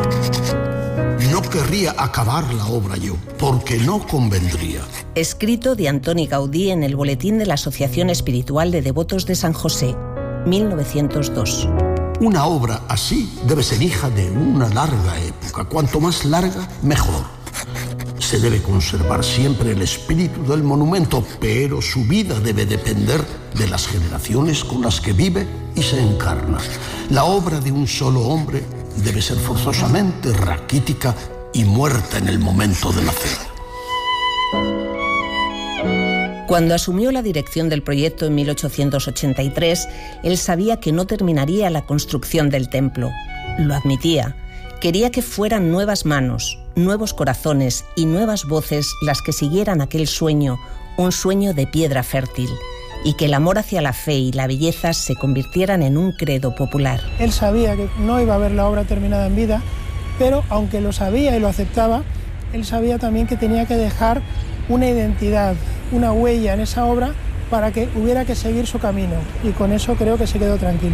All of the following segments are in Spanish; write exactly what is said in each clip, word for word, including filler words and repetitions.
No querría acabar la obra yo, porque no convendría. Escrito de Antoni Gaudí en el Boletín de la Asociación Espiritual de Devotos de San José, mil novecientos dos. Una obra así debe ser hija de una larga época. Cuanto más larga, mejor. Se debe conservar siempre el espíritu del monumento, pero su vida debe depender de las generaciones con las que vive y se encarna. La obra de un solo hombre debe ser forzosamente raquítica y muerta en el momento de nacer. Cuando asumió la dirección del proyecto en mil ochocientos ochenta y tres, él sabía que no terminaría la construcción del templo. Lo admitía. Quería que fueran nuevas manos, nuevos corazones y nuevas voces las que siguieran aquel sueño, un sueño de piedra fértil, y que el amor hacia la fe y la belleza se convirtieran en un credo popular. Él sabía que no iba a ver la obra terminada en vida, pero aunque lo sabía y lo aceptaba, él sabía también que tenía que dejar una identidad, una huella en esa obra para que hubiera que seguir su camino, y con eso creo que se quedó tranquilo.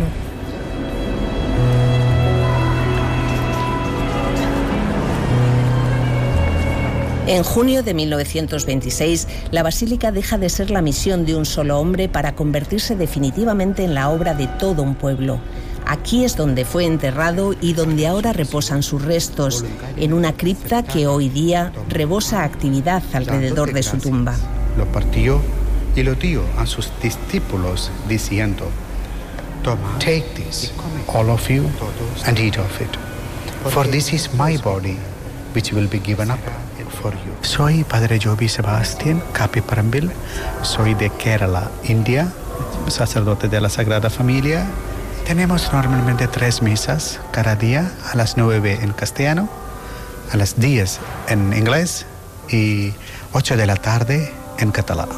En junio de mil novecientos veintiséis, la basílica deja de ser la misión de un solo hombre para convertirse definitivamente en la obra de todo un pueblo. Aquí es donde fue enterrado y donde ahora reposan sus restos, en una cripta que hoy día rebosa actividad alrededor de su tumba. Lo partió y lo dio a sus discípulos diciendo: Take this, all of you, and eat of it, for this is my body, which will be given up for you. Soy Padre Jovi Sebastián Capi Parambil, soy de Kerala, India, sacerdote de la Sagrada Familia. Tenemos normalmente tres misas cada día, a las nueve en castellano, a las diez en inglés y ocho de la tarde en catalán.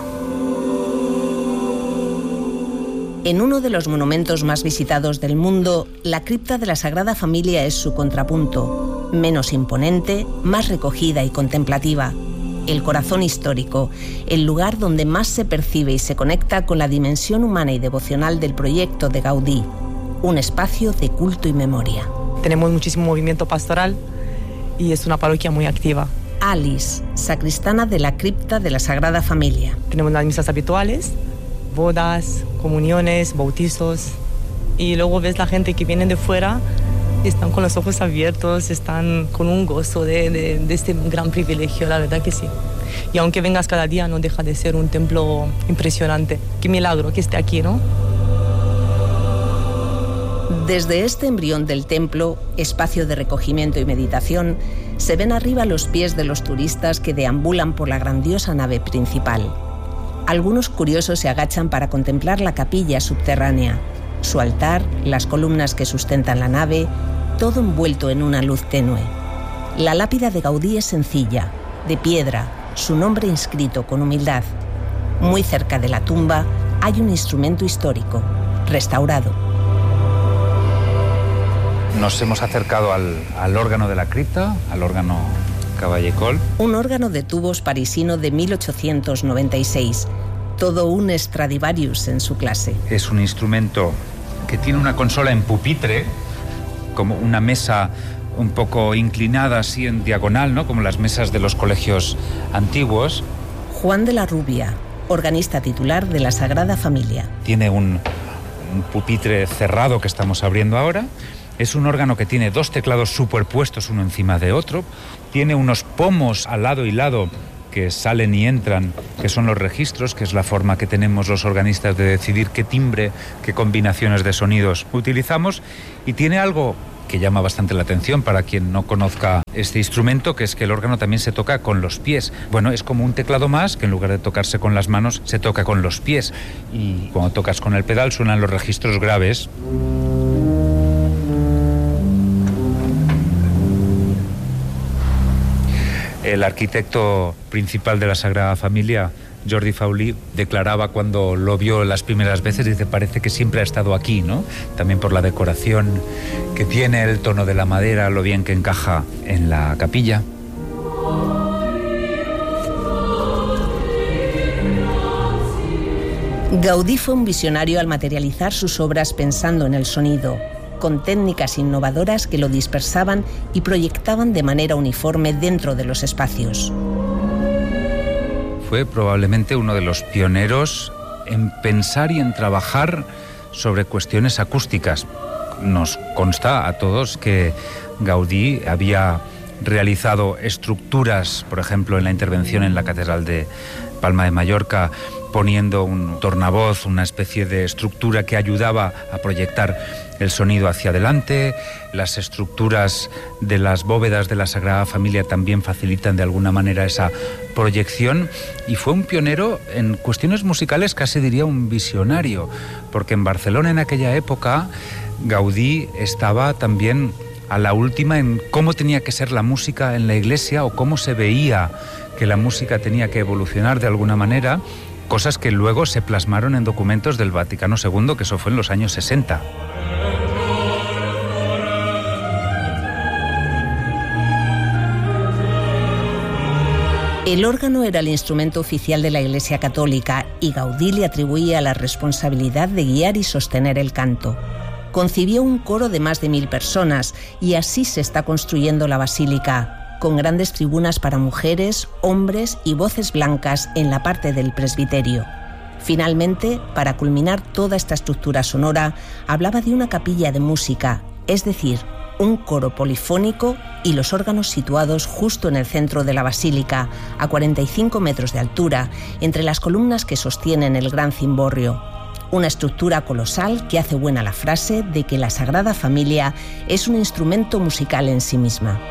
En uno de los monumentos más visitados del mundo, la cripta de la Sagrada Familia es su contrapunto, menos imponente, más recogida y contemplativa. El corazón histórico, el lugar donde más se percibe y se conecta con la dimensión humana y devocional del proyecto de Gaudí. Un espacio de culto y memoria. Tenemos muchísimo movimiento pastoral y es una parroquia muy activa. Alice, sacristana de la cripta de la Sagrada Familia. Tenemos las misas habituales, bodas, comuniones, bautizos, y luego ves la gente que viene de fuera, están con los ojos abiertos, están con un gozo de, de, de este gran privilegio, la verdad que sí. Y aunque vengas cada día, no deja de ser un templo impresionante. Qué milagro que esté aquí, ¿no? Desde este embrión del templo, espacio de recogimiento y meditación, se ven arriba los pies de los turistas que deambulan por la grandiosa nave principal. Algunos curiosos se agachan para contemplar la capilla subterránea, su altar, las columnas que sustentan la nave, todo envuelto en una luz tenue. La lápida de Gaudí es sencilla, de piedra, su nombre inscrito con humildad. Muy cerca de la tumba hay un instrumento histórico, restaurado. Nos hemos acercado al, al órgano de la cripta, al órgano Cavaller-Coll. Un órgano de tubos parisino de mil ochocientos noventa y seis, todo un Stradivarius en su clase. Es un instrumento que tiene una consola en pupitre, como una mesa un poco inclinada así en diagonal, ¿no? Como las mesas de los colegios antiguos. Juan de la Rubia, organista titular de la Sagrada Familia. Tiene un, un pupitre cerrado que estamos abriendo ahora. Es un órgano que tiene dos teclados superpuestos uno encima de otro. Tiene unos pomos al lado y lado que salen y entran, que son los registros, que es la forma que tenemos los organistas de decidir qué timbre, qué combinaciones de sonidos utilizamos. Y tiene algo que llama bastante la atención para quien no conozca este instrumento, que es que el órgano también se toca con los pies. Bueno, es como un teclado más, que en lugar de tocarse con las manos, se toca con los pies. Y cuando tocas con el pedal suenan los registros graves. El arquitecto principal de la Sagrada Familia, Jordi Faulí, declaraba cuando lo vio las primeras veces, dice, parece que siempre ha estado aquí, ¿no? También por la decoración que tiene, el tono de la madera, lo bien que encaja en la capilla. Gaudí fue un visionario al materializar sus obras pensando en el sonido. con técnicas innovadoras que lo dispersaban y proyectaban de manera uniforme dentro de los espacios. Fue probablemente uno de los pioneros en pensar y en trabajar sobre cuestiones acústicas. Nos consta a todos que Gaudí había realizado estructuras, por ejemplo, en la intervención en la Catedral de Palma de Mallorca, poniendo un tornavoz, una especie de estructura que ayudaba a proyectar el sonido hacia adelante. Las estructuras de las bóvedas de la Sagrada Familia también facilitan de alguna manera esa proyección, y fue un pionero en cuestiones musicales, casi diría un visionario, porque en Barcelona en aquella época Gaudí estaba también a la última en cómo tenía que ser la música en la iglesia, o cómo se veía que la música tenía que evolucionar de alguna manera, cosas que luego se plasmaron en documentos del Vaticano segundo, que eso fue en los años sesenta. El órgano era el instrumento oficial de la Iglesia Católica y Gaudí le atribuía la responsabilidad de guiar y sostener el canto. Concibió un coro de más de mil personas y así se está construyendo la basílica, con grandes tribunas para mujeres, hombres y voces blancas en la parte del presbiterio. Finalmente, para culminar toda esta estructura sonora, hablaba de una capilla de música, es decir, un coro polifónico y los órganos situados justo en el centro de la basílica, a cuarenta y cinco metros de altura, entre las columnas que sostienen el gran cimborrio. Una estructura colosal que hace buena la frase de que la Sagrada Familia es un instrumento musical en sí misma.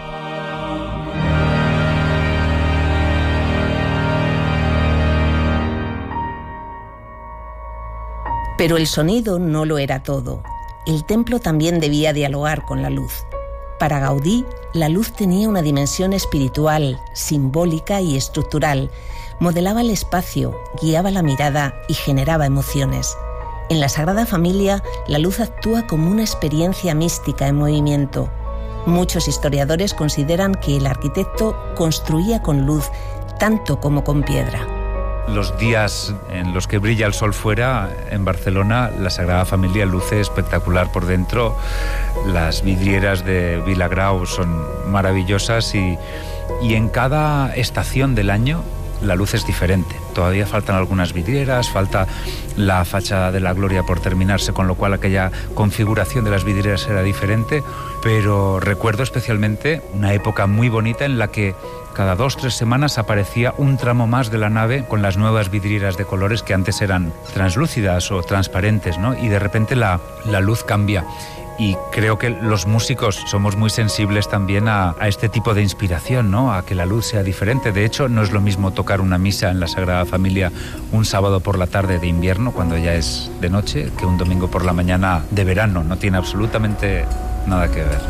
Pero el sonido no lo era todo. El templo también debía dialogar con la luz. Para Gaudí, la luz tenía una dimensión espiritual, simbólica y estructural. Modelaba el espacio, guiaba la mirada y generaba emociones. En la Sagrada Familia, la luz actúa como una experiencia mística en movimiento. Muchos historiadores consideran que el arquitecto construía con luz tanto como con piedra. Los días en los que brilla el sol fuera, en Barcelona, la Sagrada Familia luce espectacular por dentro. Las vidrieras de Vilagrau son maravillosas y, y en cada estación del año la luz es diferente. Todavía faltan algunas vidrieras, falta la fachada de la Gloria por terminarse, con lo cual aquella configuración de las vidrieras era diferente, pero recuerdo especialmente una época muy bonita en la que cada dos o tres semanas aparecía un tramo más de la nave con las nuevas vidrieras de colores que antes eran translúcidas o transparentes, ¿no? Y de repente la, la luz cambia. Y creo que los músicos somos muy sensibles también a, a este tipo de inspiración, ¿no? A que la luz sea diferente. De hecho, no es lo mismo tocar una misa en la Sagrada Familia un sábado por la tarde de invierno, cuando ya es de noche, que un domingo por la mañana de verano. No tiene absolutamente nada que ver.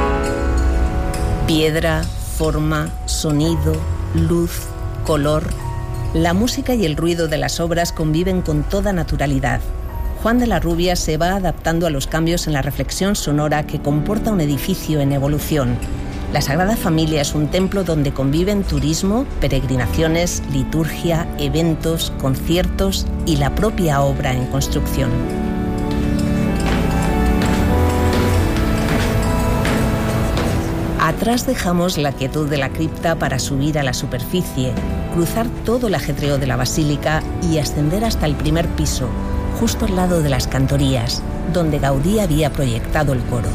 Piedra, forma, sonido, luz, color. La música y el ruido de las obras conviven con toda naturalidad. Juan de la Rubia se va adaptando a los cambios en la reflexión sonora que comporta un edificio en evolución. La Sagrada Familia es un templo donde conviven turismo, peregrinaciones, liturgia, eventos, conciertos y la propia obra en construcción. Atrás dejamos la quietud de la cripta para subir a la superficie, cruzar todo el ajetreo de la basílica y ascender hasta el primer piso, justo al lado de las cantorías, donde Gaudí había proyectado el coro.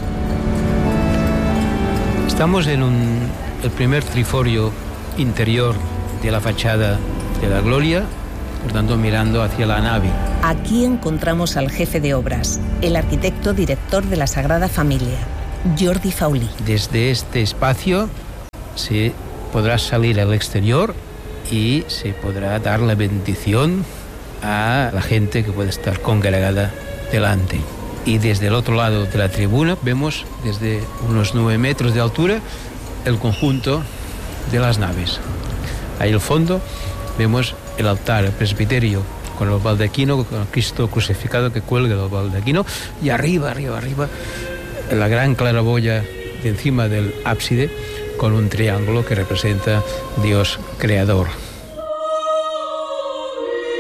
Estamos en un, el primer triforio interior de la fachada de la Gloria, por tanto mirando hacia la nave. Aquí encontramos al jefe de obras, el arquitecto director de la Sagrada Familia, Jordi Faulí. Desde este espacio se podrá salir al exterior y se podrá dar la bendición a la gente que puede estar congregada delante. Y desde el otro lado de la tribuna vemos desde unos nueve metros de altura el conjunto de las naves. Ahí al fondo vemos el altar, el presbiterio con el baldaquino, con el Cristo crucificado que cuelga del baldaquino, y arriba, arriba, arriba la gran claraboya de encima del ábside con un triángulo que representa Dios creador.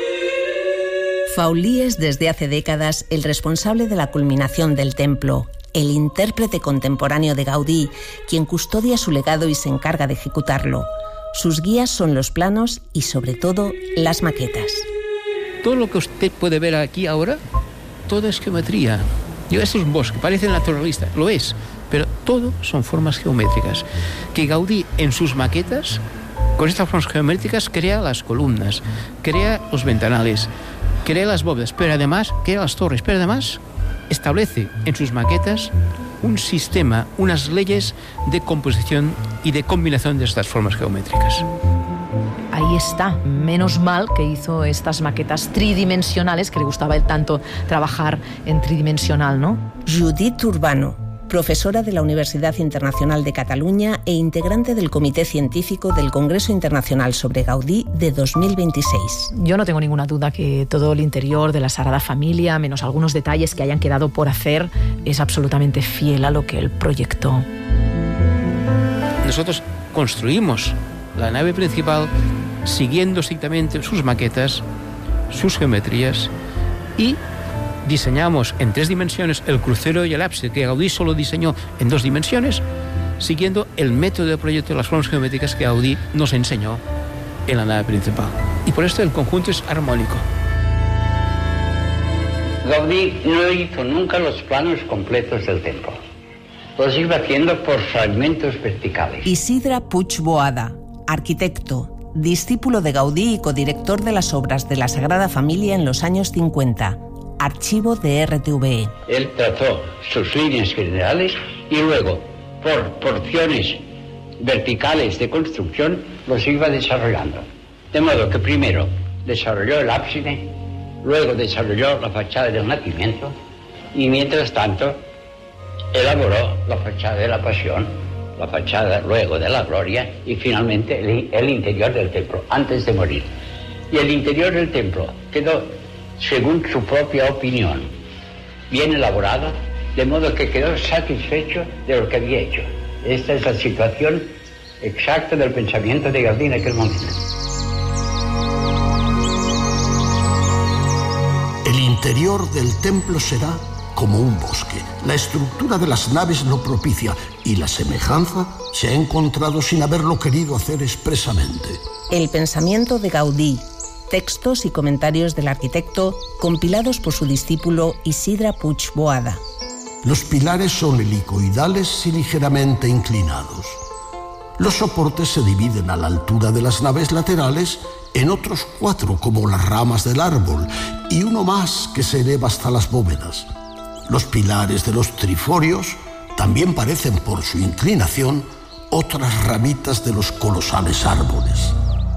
Faulí es desde hace décadas el responsable de la culminación del templo. el intérprete contemporáneo de Gaudí, quien custodia su legado y se encarga de ejecutarlo. Sus guías son los planos y, sobre todo, las maquetas. Todo lo que usted puede ver aquí ahora, todo es geometría. Yo, esto es un bosque, parece naturalista, lo es, pero todo son formas geométricas. Que Gaudí, en sus maquetas, con estas formas geométricas, crea las columnas, crea los ventanales, crea las bóvedas, pero además crea las torres, pero además establece en sus maquetas un sistema, unas leyes de composición y de combinación de estas formas geométricas. Ahí está, menos mal que hizo estas maquetas tridimensionales, que le gustaba a él tanto trabajar en tridimensional, ¿no? Judit Urbano, profesora de la Universidad Internacional de Cataluña e integrante del Comité Científico del Congreso Internacional sobre Gaudí de dos mil veintiséis. Yo no tengo ninguna duda que todo el interior de la Sagrada Familia, menos algunos detalles que hayan quedado por hacer, es absolutamente fiel a lo que él proyectó. Nosotros construimos la nave principal siguiendo estrictamente sus maquetas, sus geometrías, y diseñamos en tres dimensiones el crucero y el ábside, que Gaudí solo diseñó en dos dimensiones, siguiendo el método de proyecto de las formas geométricas que Gaudí nos enseñó en la nave principal. Y por esto el conjunto es armónico. Gaudí no hizo nunca los planos completos del templo. Los iba haciendo por fragmentos verticales. Isidre Puig Boada, arquitecto, discípulo de Gaudí y codirector de las obras de la Sagrada Familia en los años cincuenta. Archivo de R T V E. Él trazó sus líneas generales y luego, por porciones verticales de construcción, los iba desarrollando. De modo que primero desarrolló el ábside, luego desarrolló la fachada del nacimiento y mientras tanto elaboró la fachada de la Pasión, la fachada luego de la Gloria y finalmente el, el interior del templo, antes de morir. Y el interior del templo quedó, según su propia opinión, bien elaborado, de modo que quedó satisfecho de lo que había hecho. Esta es la situación exacta del pensamiento de Gaudí en aquel momento. El interior del templo será como un bosque. La estructura de las naves lo propicia y la semejanza se ha encontrado sin haberlo querido hacer expresamente. El pensamiento de Gaudí, textos y comentarios del arquitecto compilados por su discípulo Isidre Puig Boada. Los pilares son helicoidales y ligeramente inclinados. Los soportes se dividen a la altura de las naves laterales en otros cuatro, como las ramas del árbol, y uno más que se eleva hasta las bóvedas. Los pilares de los triforios también parecen, por su inclinación, otras ramitas de los colosales árboles.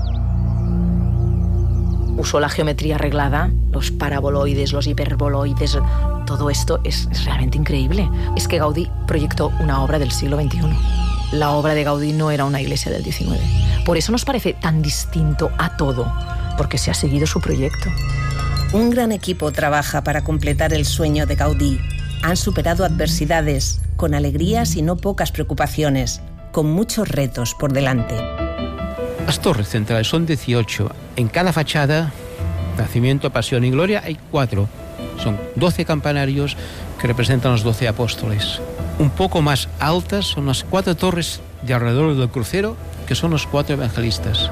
Usó la geometría arreglada, los paraboloides, los hiperboloides, todo esto es, es realmente increíble. Es que Gaudí proyectó una obra del siglo veintiuno. La obra de Gaudí no era una iglesia del diecinueve. Por eso nos parece tan distinto a todo, porque se ha seguido su proyecto. Un gran equipo trabaja para completar el sueño de Gaudí. Han superado adversidades, con alegrías y no pocas preocupaciones, con muchos retos por delante. Las torres centrales son dieciocho. En cada fachada, nacimiento, pasión y gloria, hay cuatro. Son doce campanarios que representan los doce apóstoles. Un poco más altas son las cuatro torres de alrededor del crucero, que son los cuatro evangelistas.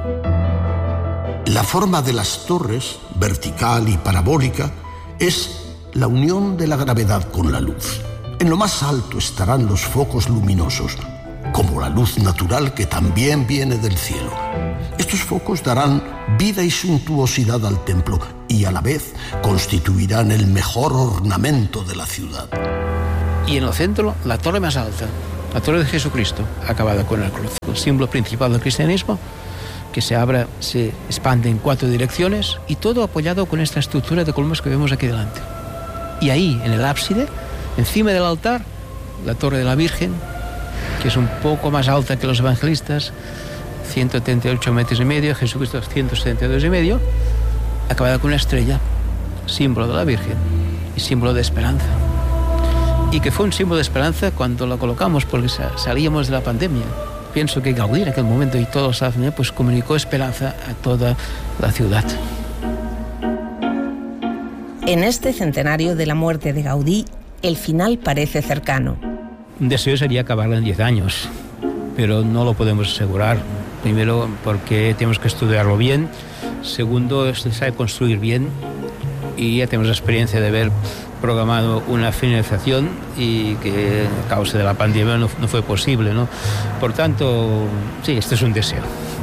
La forma de las torres, vertical y parabólica, es la unión de la gravedad con la luz. En lo más alto estarán los focos luminosos, como la luz natural que también viene del cielo. Estos focos darán vida y suntuosidad al templo y a la vez constituirán el mejor ornamento de la ciudad. Y en el centro, la torre más alta, la torre de Jesucristo, acabada con el cruz, el símbolo principal del cristianismo, que se abre, se expande en cuatro direcciones y todo apoyado con esta estructura de columnas que vemos aquí delante. Y ahí, en el ábside, encima del altar, la torre de la Virgen, que es un poco más alta que los evangelistas, ciento treinta y ocho metros y medio, Jesucristo ciento setenta y dos y medio, acabada con una estrella, símbolo de la Virgen y símbolo de esperanza. Y que fue un símbolo de esperanza cuando lo colocamos, porque salíamos de la pandemia. Pienso que Gaudí en aquel momento y todos los familia pues comunicó esperanza a toda la ciudad. En este centenario de la muerte de Gaudí, el final parece cercano. Un deseo sería acabarla en diez años, pero no lo podemos asegurar. Primero, porque tenemos que estudiarlo bien. Segundo, es necesario construir bien. Y ya tenemos la experiencia de haber programado una finalización y que a causa de la pandemia no, no fue posible, ¿no? Por tanto, sí, este es un deseo.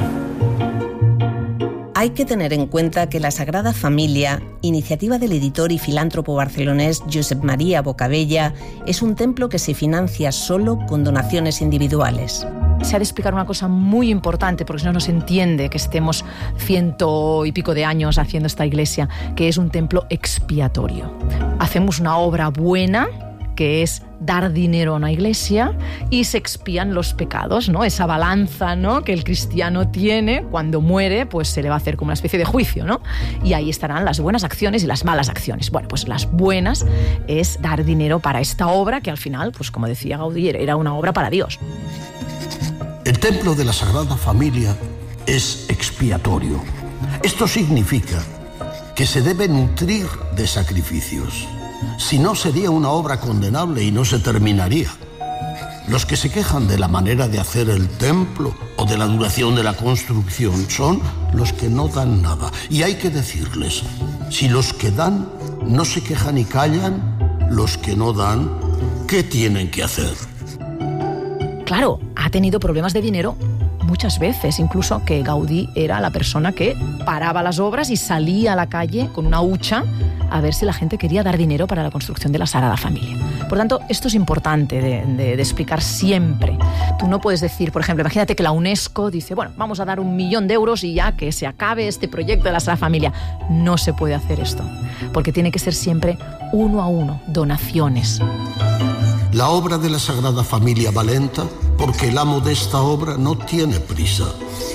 Hay que tener en cuenta que la Sagrada Familia, iniciativa del editor y filántropo barcelonés Josep María Bocabella, es un templo que se financia solo con donaciones individuales. Se ha de explicar una cosa muy importante, porque si no, no se entiende que estemos ciento y pico de años haciendo esta iglesia, que es un templo expiatorio. Hacemos una obra buena, que es dar dinero a una iglesia, y se expían los pecados, ¿no? Esa balanza, ¿no?, que el cristiano tiene cuando muere, pues se le va a hacer como una especie de juicio, ¿no? Y ahí estarán las buenas acciones y las malas acciones. Bueno, pues las buenas es dar dinero para esta obra, que al final, pues como decía Gaudí, era una obra para Dios. El templo de la Sagrada Familia es expiatorio. Esto significa que se debe nutrir de sacrificios. Si no, sería una obra condenable y no se terminaría. Los que se quejan de la manera de hacer el templo o de la duración de la construcción son los que no dan nada. Y hay que decirles, si los que dan no se quejan y callan, los que no dan, ¿qué tienen que hacer? Claro, ha tenido problemas de dinero muchas veces, incluso que Gaudí era la persona que paraba las obras y salía a la calle con una hucha a ver si la gente quería dar dinero para la construcción de la Sagrada Familia. Por tanto, esto es importante de, de, de explicar siempre. Tú no puedes decir, por ejemplo, imagínate que la UNESCO dice, bueno, vamos a dar un millón de euros y ya que se acabe este proyecto de la Sagrada Familia. No se puede hacer esto, porque tiene que ser siempre uno a uno, donaciones. La obra de la Sagrada Familia va lenta porque el amo de esta obra no tiene prisa.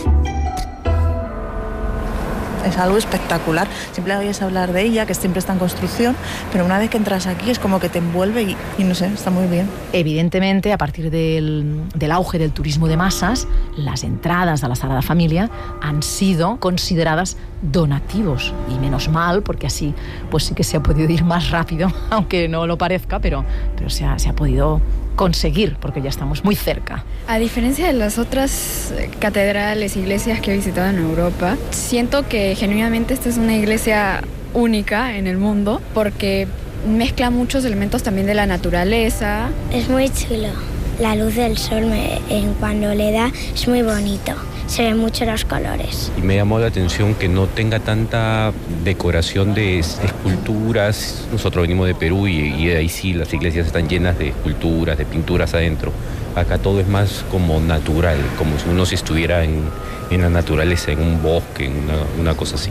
Es algo espectacular. Siempre oyes hablar de ella, que siempre está en construcción, pero una vez que entras aquí es como que te envuelve y, y no sé, está muy bien. Evidentemente, a partir del, del auge del turismo de masas, las entradas a la Sagrada Familia han sido consideradas donativos. Y menos mal, porque así pues sí que se ha podido ir más rápido, aunque no lo parezca, pero, pero se ha, se ha podido conseguir, porque ya estamos muy cerca. A diferencia de las otras catedrales, iglesias que he visitado en Europa, siento que genuinamente esta es una iglesia única en el mundo, porque mezcla muchos elementos también de la naturaleza. Es muy chulo. La luz del sol me, en cuando le da es muy bonito. Se ven mucho los colores. Y me llamó la atención que no tenga tanta decoración de esculturas. Nosotros venimos de Perú y, y ahí sí las iglesias están llenas de esculturas, de pinturas adentro. Acá todo es más como natural, como si uno se estuviera en, en la naturaleza, en un bosque, en una, una cosa así.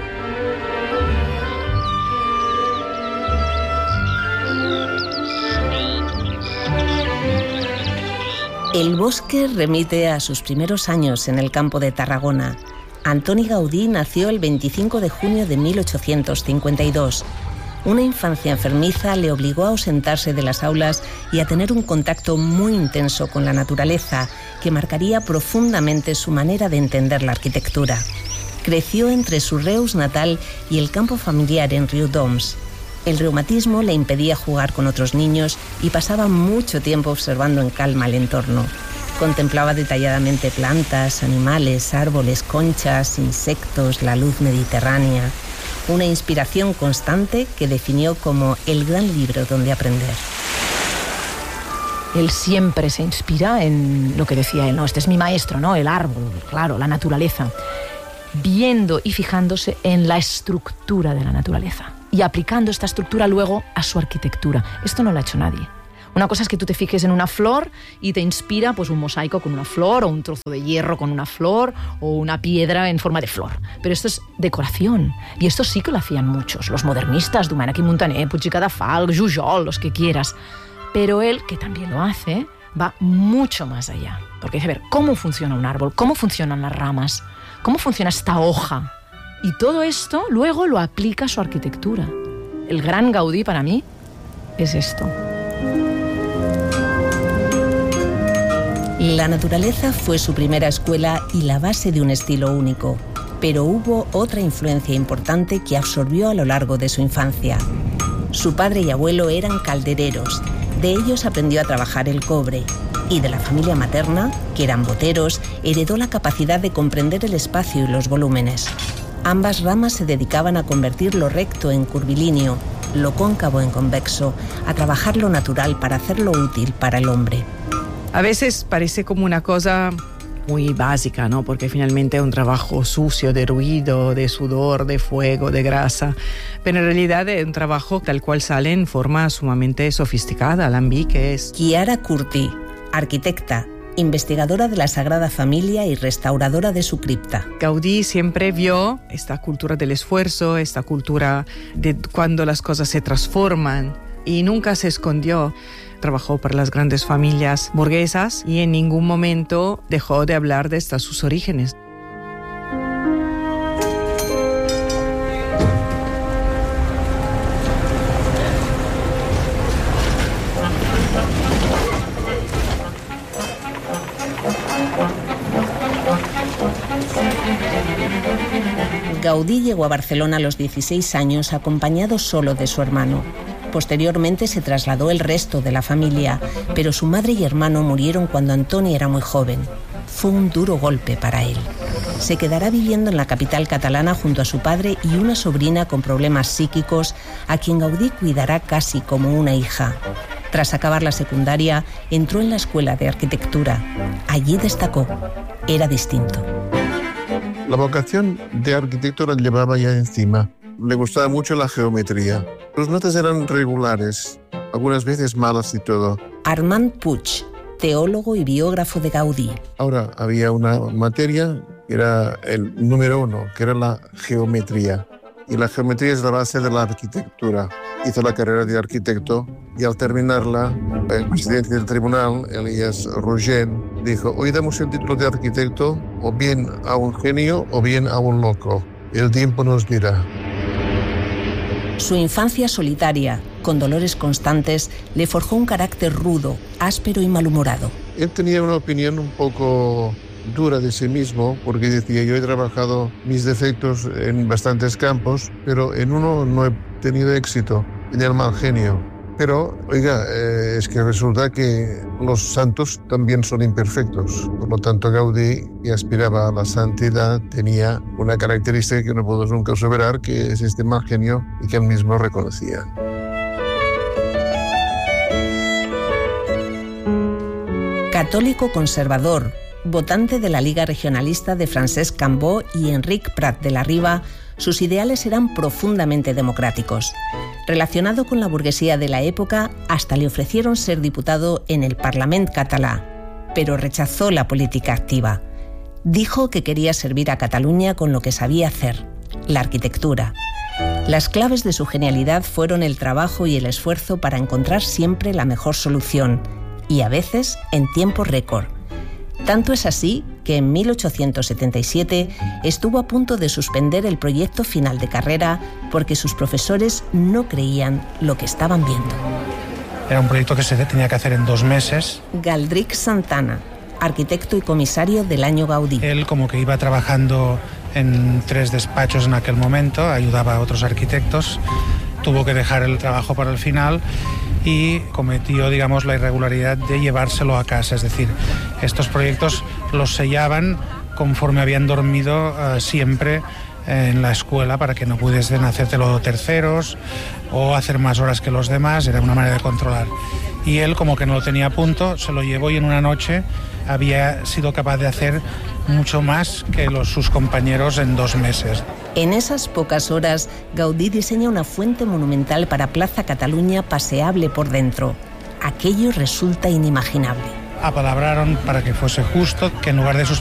El bosque remite a sus primeros años en el campo de Tarragona. Antoni Gaudí nació el veinticinco de junio de mil ochocientos cincuenta y dos. Una infancia enfermiza le obligó a ausentarse de las aulas y a tener un contacto muy intenso con la naturaleza, que marcaría profundamente su manera de entender la arquitectura. Creció entre su Reus natal y el campo familiar en Riudoms. El reumatismo le impedía jugar con otros niños y pasaba mucho tiempo observando en calma el entorno. Contemplaba detalladamente plantas, animales, árboles, conchas, insectos, la luz mediterránea. Una inspiración constante que definió como el gran libro donde aprender. Él siempre se inspira en lo que decía él, no, este es mi maestro, ¿no? El árbol, claro, la naturaleza. Viendo y fijándose en la estructura de la naturaleza y aplicando esta estructura luego a su arquitectura. Esto no lo ha hecho nadie. Una cosa es que tú te fijes en una flor y te inspira pues un mosaico con una flor, o un trozo de hierro con una flor, o una piedra en forma de flor. Pero esto es decoración. Y esto sí que lo hacían muchos. Los modernistas, Domènech i Montaner, Puig i Cadafalch, Jujol, los que quieras. Pero él, que también lo hace, va mucho más allá. Porque dice, a ver, ¿cómo funciona un árbol? ¿Cómo funcionan las ramas? ¿Cómo funciona esta hoja? Y todo esto luego lo aplica a su arquitectura. El gran Gaudí para mí es esto. La naturaleza fue su primera escuela y la base de un estilo único, pero hubo otra influencia importante que absorbió a lo largo de su infancia. Su padre y abuelo eran caldereros. De ellos aprendió a trabajar el cobre. Y de la familia materna, que eran boteros, heredó la capacidad de comprender el espacio y los volúmenes. Ambas ramas se dedicaban a convertir lo recto en curvilíneo, lo cóncavo en convexo, a trabajar lo natural para hacerlo útil para el hombre. A veces parece como una cosa muy básica, ¿no? Porque finalmente es un trabajo sucio, de ruido, de sudor, de fuego, de grasa. Pero en realidad es un trabajo tal cual sale en forma sumamente sofisticada. Alambique es... Chiara Curti, arquitecta, investigadora de la Sagrada Familia y restauradora de su cripta. Gaudí siempre vio esta cultura del esfuerzo, esta cultura de cuando las cosas se transforman, y nunca se escondió. Trabajó para las grandes familias burguesas y en ningún momento dejó de hablar de estas sus orígenes. Gaudí llegó a Barcelona a los dieciséis años acompañado solo de su hermano. Posteriormente se trasladó el resto de la familia, pero su madre y hermano murieron cuando Antoni era muy joven. Fue un duro golpe para él. Se quedará viviendo en la capital catalana junto a su padre y una sobrina con problemas psíquicos, a quien Gaudí cuidará casi como una hija. Tras acabar la secundaria, entró en la escuela de arquitectura. Allí destacó. Era distinto. La vocación de arquitecto la llevaba ya encima. Le gustaba mucho la geometría. Sus notas eran regulares, algunas veces malas y todo. Armand Puig, teólogo y biógrafo de Gaudí. Ahora, había una materia que era el número uno, que era la geometría. Y la geometría es la base de la arquitectura. Hizo la carrera de arquitecto y al terminarla, el presidente del tribunal, Elias Rogen, dijo: hoy damos el título de arquitecto o bien a un genio o bien a un loco. El tiempo nos dirá. Su infancia solitaria, con dolores constantes, le forjó un carácter rudo, áspero y malhumorado. Él tenía una opinión un poco dura de sí mismo, porque decía: yo he trabajado mis defectos en bastantes campos, pero en uno no he tenido éxito, en el mal genio. Pero, oiga, eh, es que resulta que los santos también son imperfectos. Por lo tanto, Gaudí, que aspiraba a la santidad, tenía una característica que no puedo nunca superar, que es este mal genio y que él mismo reconocía. Católico conservador, votante de la Liga Regionalista de Francesc Cambó y Enric Prat de la Riba, sus ideales eran profundamente democráticos. Relacionado con la burguesía de la época, hasta le ofrecieron ser diputado en el Parlament català, pero rechazó la política activa. Dijo que quería servir a Cataluña con lo que sabía hacer, la arquitectura. Las claves de su genialidad fueron el trabajo y el esfuerzo para encontrar siempre la mejor solución, y a veces en tiempo récord. Tanto es así que en mil ochocientos setenta y siete estuvo a punto de suspender el proyecto final de carrera porque sus profesores no creían lo que estaban viendo. Era un proyecto que se tenía que hacer en dos meses. Galdric Santana, arquitecto y comisario del año Gaudí. Él como que iba trabajando en tres despachos en aquel momento, ayudaba a otros arquitectos, tuvo que dejar el trabajo para el final y cometió, digamos, la irregularidad de llevárselo a casa. Es decir, estos proyectos los sellaban conforme habían dormido uh, siempre en la escuela para que no pudiesen hacértelo terceros o hacer más horas que los demás. Era una manera de controlar. Y él, como que no lo tenía a punto, se lo llevó y en una noche había sido capaz de hacer mucho más que los, sus compañeros en dos meses. En esas pocas horas, Gaudí diseña una fuente monumental para Plaza Cataluña paseable por dentro. Aquello resulta inimaginable. Apalabraron para que fuese justo, que en lugar de sus